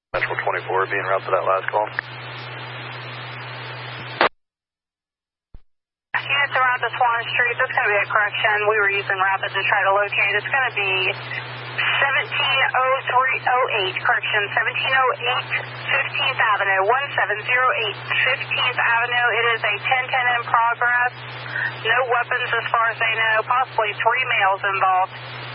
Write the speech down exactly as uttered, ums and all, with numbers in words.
Metro twenty-four being route to that last call. Units around the Swan Street, that's going to be a correction. We were using Rapid to try to locate. It's going to be seventeen oh three oh eight, correction, seventeen oh eight fifteenth Avenue, one seven zero eight fifteenth Avenue. It is a ten ten in progress. No weapons as far as they know, possibly three males involved.